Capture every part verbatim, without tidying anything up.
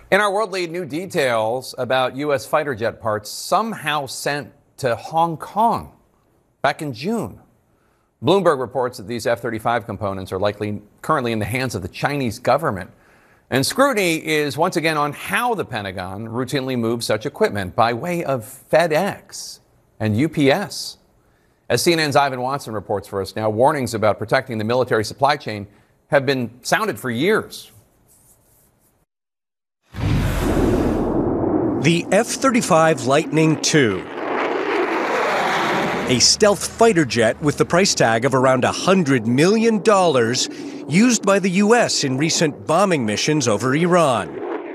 In our world lead, new details about U S fighter jet parts somehow sent to Hong Kong back in June. Bloomberg reports that these F thirty-five components are likely currently in the hands of the Chinese government. And scrutiny is once again on how the Pentagon routinely moves such equipment by way of FedEx and U P S. As C N N's Ivan Watson reports for us now, warnings about protecting the military supply chain have been sounded for years. The F thirty-five Lightning two, a stealth fighter jet with the price tag of around one hundred million dollars, used by the U S in recent bombing missions over Iran.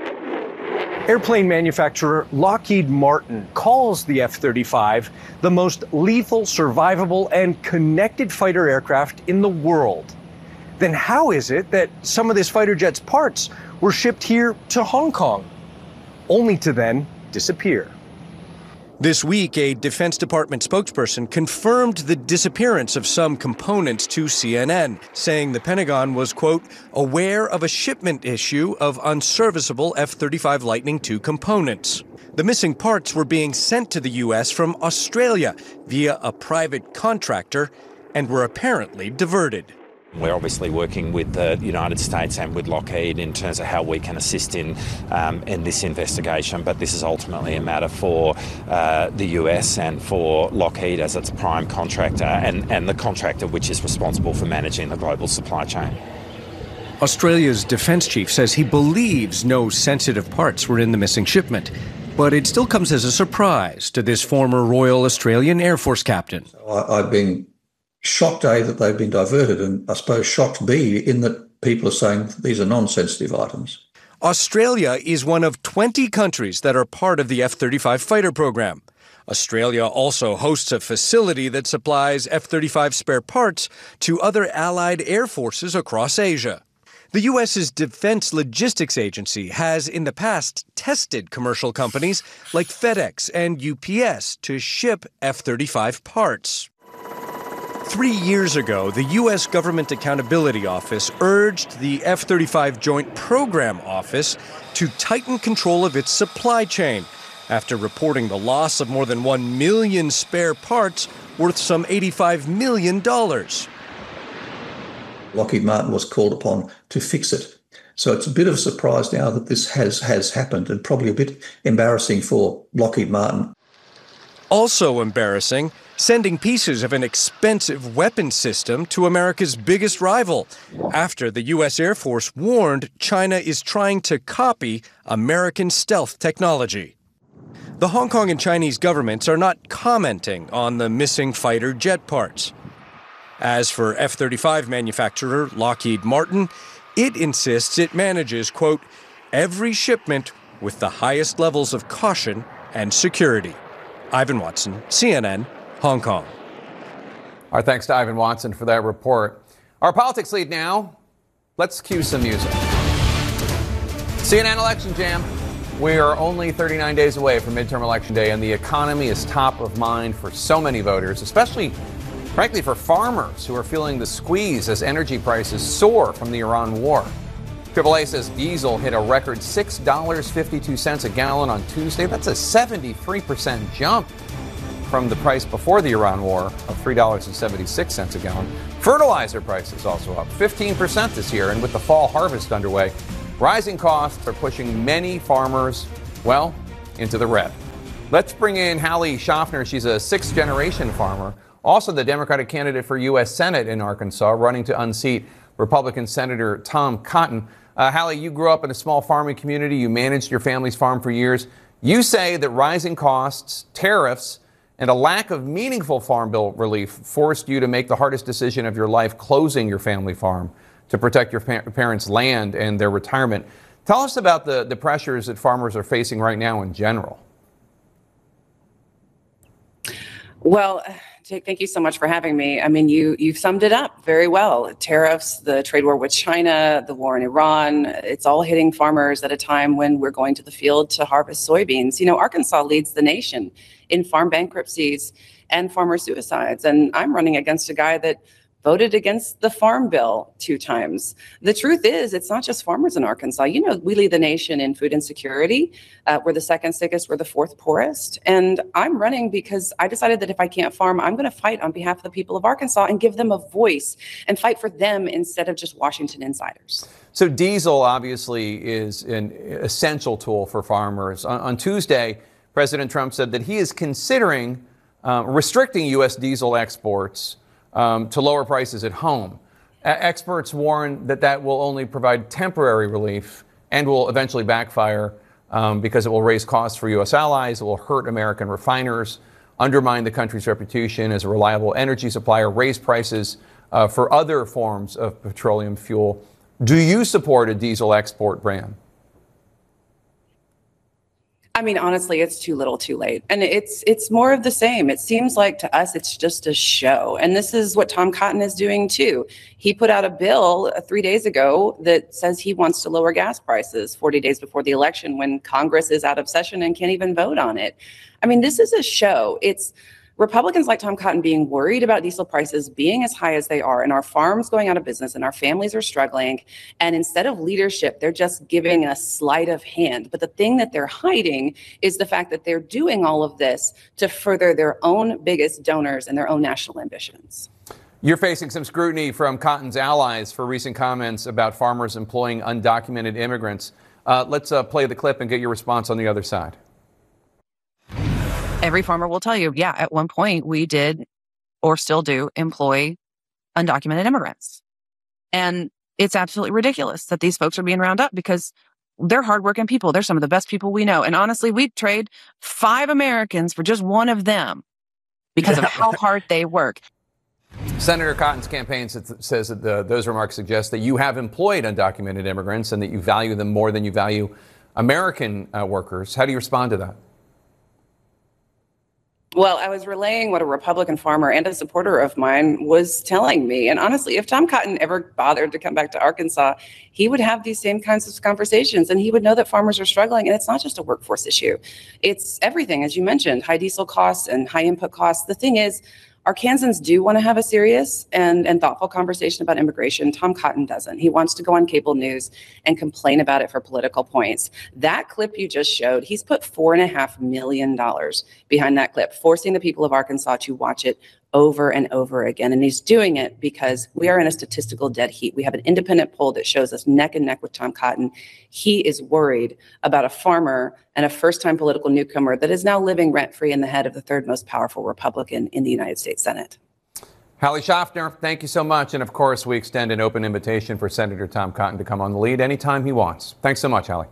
Airplane manufacturer Lockheed Martin calls the F thirty-five the most lethal, survivable, and connected fighter aircraft in the world. Then how is it that some of this fighter jet's parts were shipped here to Hong Kong, only to then disappear? This week, a Defense Department spokesperson confirmed the disappearance of some components to C N N, saying the Pentagon was, quote, aware of a shipment issue of unserviceable F thirty-five Lightning two components. The missing parts were being sent to the U S from Australia via a private contractor and were apparently diverted. We're obviously working with the United States and with Lockheed in terms of how we can assist in um, in this investigation, but this is ultimately a matter for uh, the U S and for Lockheed as its prime contractor and, and the contractor which is responsible for managing the global supply chain. Australia's defense chief says he believes no sensitive parts were in the missing shipment, but it still comes as a surprise to this former Royal Australian Air Force captain. I, I've been shocked, A, that they've been diverted, and I suppose shocked, B, in that people are saying these are non-sensitive items. Australia is one of twenty countries that are part of the F thirty-five fighter program. Australia also hosts a facility that supplies F thirty-five spare parts to other allied air forces across Asia. The U S's Defense Logistics Agency has in the past tested commercial companies like FedEx and U P S to ship F thirty-five parts. Three years ago, the U S Government Accountability Office urged the F thirty-five Joint Program Office to tighten control of its supply chain after reporting the loss of more than one million spare parts worth some eighty-five million dollars. Lockheed Martin was called upon to fix it. So it's a bit of a surprise now that this has, has happened, and probably a bit embarrassing for Lockheed Martin. Also embarrassing, sending pieces of an expensive weapon system to America's biggest rival, after the U S Air Force warned China is trying to copy American stealth technology. The Hong Kong and Chinese governments are not commenting on the missing fighter jet parts. As for F thirty-five manufacturer Lockheed Martin, it insists it manages, quote, every shipment with the highest levels of caution and security. Ivan Watson, C N N, Hong Kong. Our thanks to Ivan Watson for that report. Our politics lead now. Let's cue some music. C N N Election Jam. We are only thirty-nine days away from midterm election day, and the economy is top of mind for so many voters, especially, frankly, for farmers who are feeling the squeeze as energy prices soar from the Iran war. triple A says diesel hit a record six dollars and fifty-two cents a gallon on Tuesday. That's a seventy-three percent jump from the price before the Iran war of three dollars and seventy-six cents a gallon. Fertilizer prices also up fifteen percent this year, and with the fall harvest underway, rising costs are pushing many farmers, well, into the red. Let's bring in Hallie Schaffner. She's a sixth-generation farmer, also the Democratic candidate for U S Senate in Arkansas, running to unseat Republican Senator Tom Cotton. Uh, Hallie, you grew up in a small farming community. You managed your family's farm for years. You say that rising costs, tariffs, and a lack of meaningful farm bill relief forced you to make the hardest decision of your life, closing your family farm to protect your pa- parents' land and their retirement. Tell us about the, the pressures that farmers are facing right now in general. Well, Jake, thank you so much for having me. I mean, you, you've summed it up very well. Tariffs, the trade war with China, the war in Iran, it's all hitting farmers at a time when we're going to the field to harvest soybeans. You know, Arkansas leads the nation in farm bankruptcies and farmer suicides. And I'm running against a guy that voted against the farm bill two times. The truth is, it's not just farmers in Arkansas. You know, we lead the nation in food insecurity. Uh, we're the second sickest, we're the fourth poorest. And I'm running because I decided that if I can't farm, I'm going to fight on behalf of the people of Arkansas and give them a voice and fight for them instead of just Washington insiders. So diesel obviously is an essential tool for farmers. On, on Tuesday, President Trump said that he is considering uh, restricting U S diesel exports Um, to lower prices at home. Uh, experts warn that that will only provide temporary relief and will eventually backfire um, because it will raise costs for U S allies, it will hurt American refiners, undermine the country's reputation as a reliable energy supplier, raise prices uh, for other forms of petroleum fuel. Do you support a diesel export ban? I mean, honestly, it's too little too late. And it's it's more of the same. It seems like to us, it's just a show. And this is what Tom Cotton is doing, too. He put out a bill uh, three days ago that says he wants to lower gas prices forty days before the election when Congress is out of session and can't even vote on it. I mean, this is a show. It's Republicans like Tom Cotton being worried about diesel prices being as high as they are and our farms going out of business and our families are struggling. And instead of leadership, they're just giving a sleight of hand. But the thing that they're hiding is the fact that they're doing all of this to further their own biggest donors and their own national ambitions. You're facing some scrutiny from Cotton's allies for recent comments about farmers employing undocumented immigrants. Uh, let's uh, play the clip and get your response on the other side. Every farmer will tell you, yeah, at one point we did or still do employ undocumented immigrants. And it's absolutely ridiculous that these folks are being rounded up because they're hardworking people. They're some of the best people we know. And honestly, we'd trade five Americans for just one of them because of how hard they work. Senator Cotton's campaign says that the, those remarks suggest that you have employed undocumented immigrants and that you value them more than you value American uh, workers. How do you respond to that? Well, I was relaying what a Republican farmer and a supporter of mine was telling me. And honestly, if Tom Cotton ever bothered to come back to Arkansas, he would have these same kinds of conversations and he would know that farmers are struggling. And it's not just a workforce issue. It's everything, as you mentioned, high diesel costs and high input costs. The thing is, Arkansans do want to have a serious and, and thoughtful conversation about immigration. Tom Cotton doesn't. He wants to go on cable news and complain about it for political points. That clip you just showed, he's put four and a half million dollars behind that clip, forcing the people of Arkansas to watch it over and over again. And he's doing it because we are in a statistical dead heat. We have an independent poll that shows us neck and neck with Tom Cotton. He is worried about a farmer and a first-time political newcomer that is now living rent-free in the head of the third most powerful Republican in the United States Senate. Hallie Schaffner, thank you so much. And of course, we extend an open invitation for Senator Tom Cotton to come on the lead anytime he wants. Thanks so much, Hallie.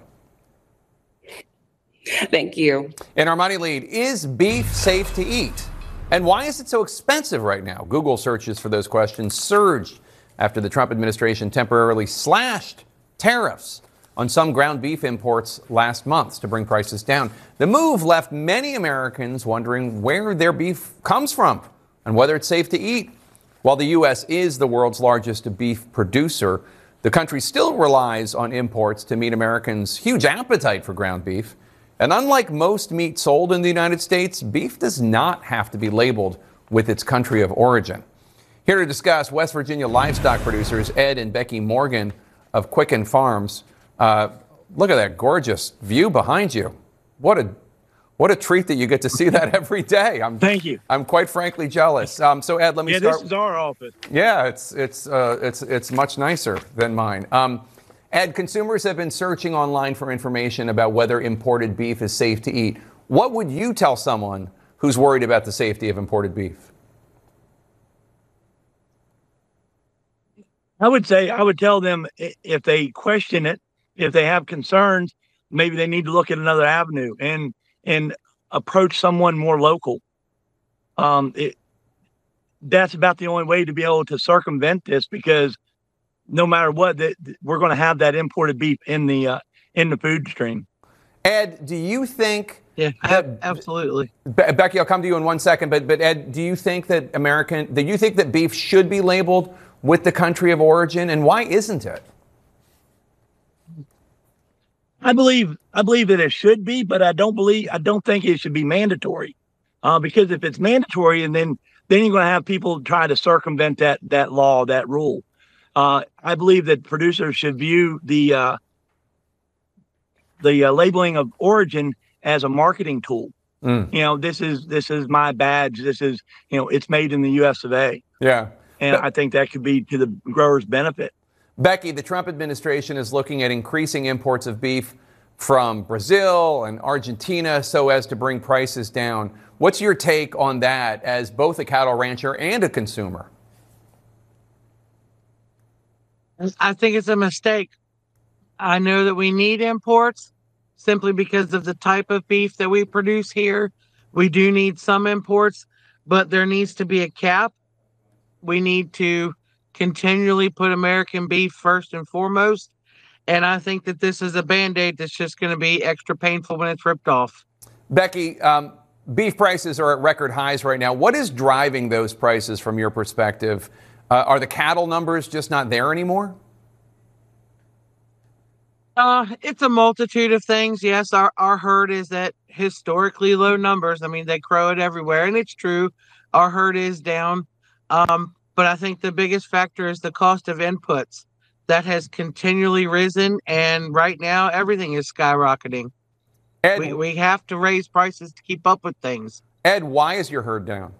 Thank you. In our money lead, is beef safe to eat? And why is it so expensive right now? Google searches for those questions surged after the Trump administration temporarily slashed tariffs on some ground beef imports last month to bring prices down. The move left many Americans wondering where their beef comes from and whether it's safe to eat. While the U S is the world's largest beef producer, the country still relies on imports to meet Americans' huge appetite for ground beef. And unlike most meat sold in the United States, beef does not have to be labeled with its country of origin. Here to discuss, West Virginia livestock producers Ed and Becky Morgan of Quicken Farms. Uh, look at that gorgeous view behind you. What a what a treat that you get to see that every day. I'm, Thank you. I'm quite frankly jealous. Um, so Ed, let me yeah, start. This is our office. Yeah, it's it's uh, it's it's much nicer than mine. Um, Ed, consumers have been searching online for information about whether imported beef is safe to eat. What would you tell someone who's worried about the safety of imported beef? I would say, I would tell them if they question it, if they have concerns, maybe they need to look at another avenue and and approach someone more local. Um, it, that's about the only way to be able to circumvent this, because no matter what, that we're going to have that imported beef in the uh, in the food stream. Ed, do you think? Yeah, that, absolutely. Be- Becky, I'll come to you in one second. But but Ed, do you think that American? Do you think that beef should be labeled with the country of origin, and why isn't it? I believe I believe that it should be, but I don't believe I don't think it should be mandatory, uh, because if it's mandatory, and then then you're going to have people try to circumvent that that law, that rule. Uh, I believe that producers should view the uh, the uh, labeling of origin as a marketing tool. Mm. You know, this is this is my badge. This is, you know, it's made in the U S of A. Yeah. And but, I think that could be to the growers' benefit. Becky, the Trump administration is looking at increasing imports of beef from Brazil and Argentina so as to bring prices down. What's your take on that as both a cattle rancher and a consumer? I think it's a mistake. I know that we need imports simply because of the type of beef that we produce here. We do need some imports, but there needs to be a cap. We need to continually put American beef first and foremost. And I think that this is a Band-Aid that's just going to be extra painful when it's ripped off. Becky, um, beef prices are at record highs right now. What is driving those prices from your perspective? Uh, are the cattle numbers just not there anymore? Uh, it's a multitude of things. Yes, our, our herd is at historically low numbers. I mean, they crow it everywhere, and it's true. Our herd is down. Um, but I think the biggest factor is the cost of inputs. That has continually risen, and right now everything is skyrocketing. Ed, we, we have to raise prices to keep up with things. Ed, why is your herd down?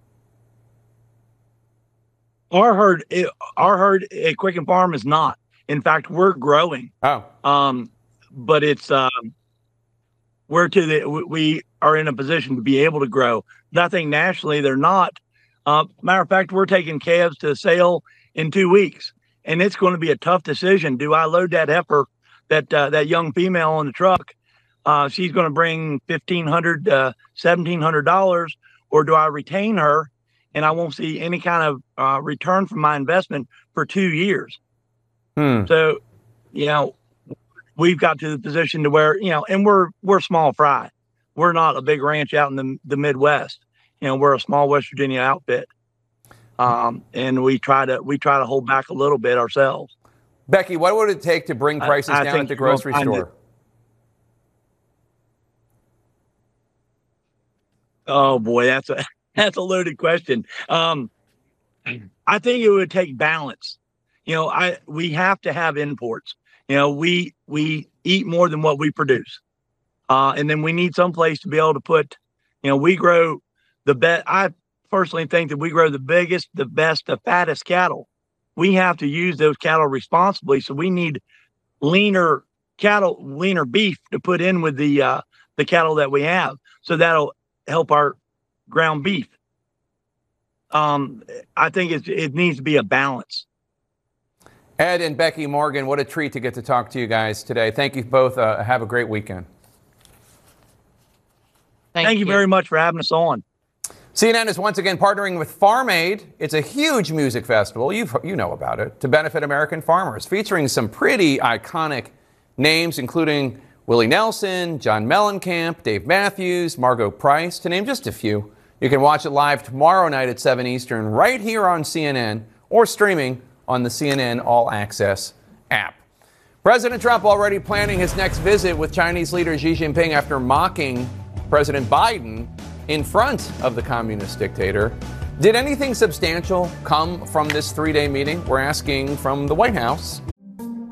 Our herd, our herd at Quicken Farm is not. In fact, we're growing. Oh, um, but it's um, we're to the we are in a position to be able to grow. Nothing nationally, they're not. Uh, matter of fact, we're taking calves to sale in two weeks. And it's going to be a tough decision. Do I load that heifer, that uh, that young female on the truck? Uh, she's going to bring fifteen hundred dollars, uh, seventeen hundred dollars, or do I retain her and I won't see any kind of uh, return from my investment for two years? Hmm. So, you know, we've got to the position to where, you know, and we're we're small fry. We're not a big ranch out in the, the Midwest. You know, we're a small West Virginia outfit. Um, and we try to we try to hold back a little bit ourselves. Becky, what would it take to bring prices I, I down at the grocery store? It. Oh boy, that's a that's a loaded question. Um, I think it would take balance. You know, I we have to have imports. You know, we we eat more than what we produce, uh, and then we need some place to be able to put. You know, we grow the best. I personally think that we grow the biggest, the best, the fattest cattle. We have to use those cattle responsibly. So we need leaner cattle, leaner beef to put in with the uh, the cattle that we have. So that'll help our ground beef. Um, I think it, it needs to be a balance. Ed and Becky Morgan, what a treat to get to talk to you guys today. Thank you both. Uh, have a great weekend. Thank, Thank you. you very much for having us on. C N N is once again partnering with Farm Aid. It's a huge music festival, You've, you know about it, to benefit American farmers, featuring some pretty iconic names, including Willie Nelson, John Mellencamp, Dave Matthews, Margot Price, to name just a few. You can watch it live tomorrow night at seven Eastern right here on C N N or streaming on the C N N All Access app. President Trump already planning his next visit with Chinese leader Xi Jinping after mocking President Biden in front of the communist dictator. Did anything substantial come from this three-day meeting? We're asking from the White House.